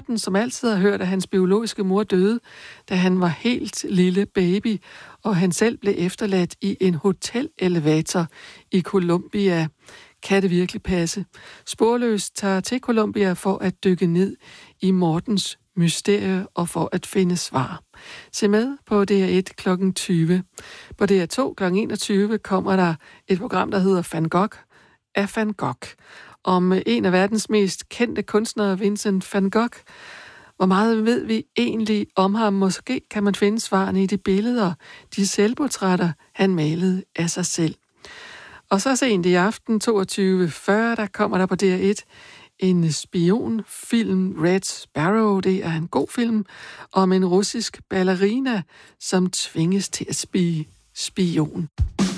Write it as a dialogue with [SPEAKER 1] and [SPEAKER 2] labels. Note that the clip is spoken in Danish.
[SPEAKER 1] Morten, som altid har hørt, at hans biologiske mor døde, da han var helt lille baby, og han selv blev efterladt i en hotelelevator i Colombia. Kan det virkelig passe? Sporløst tager til Colombia for at dykke ned i Mortens mysterie og for at finde svar. Se med på DR1 kl. 20. På DR2 kl. 21 kommer der et program, der hedder Van Gogh af Van Gogh, om en af verdens mest kendte kunstnere, Vincent van Gogh. Hvor meget ved vi egentlig om ham? Måske kan man finde svarene i de billeder, de selvportrætter, han malede af sig selv. Og så sent i aften 22.40, der kommer der på DR1 en spionfilm, Red Sparrow. Det er en god film om en russisk ballerina, som tvinges til at blive spion.